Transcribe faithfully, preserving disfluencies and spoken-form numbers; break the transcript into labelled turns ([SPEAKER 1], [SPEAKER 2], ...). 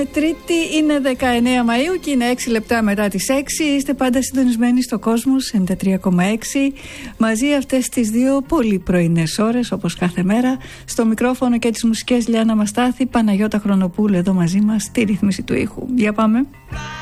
[SPEAKER 1] Τρίτη είναι δεκαεννέα Μαΐου και είναι έξι λεπτά μετά τις έξι. Είστε πάντα συντονισμένοι στο Κόσμος ενενήντα τρία κόμμα έξι. Μαζί αυτές τις δύο πολύ πρωινές ώρες, όπως κάθε μέρα. Στο μικρόφωνο και τις μουσικές Λιάννα Μαστάθη, Παναγιώτα Χρονοπούλου εδώ μαζί μας στη ρύθμιση του ήχου. Για πάμε.